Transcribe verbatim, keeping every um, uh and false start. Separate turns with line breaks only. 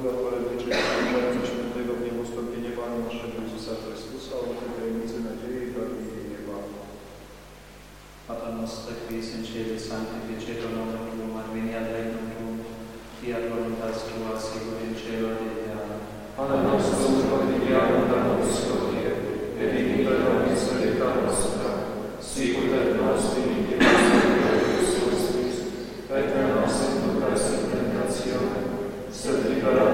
Boga, chwałę Ojcze, i świętego w niebostąpienie Pana naszego Jezusa Chrystusa, o tej tajemnicy nadziei i pragnienie nieba.
Pater noster, qui es in cielo, sanctificetur nomen tuum, adveniat regnum tuum, fiat voluntas tua sicut in cielo et in terra.
Pane nostrum quotidianum da nobis hodie, et dimitte nobis debita nostra, sicut et nos dimittimus debitoribus nostris, et ne nos inducas in tentationem, sed libera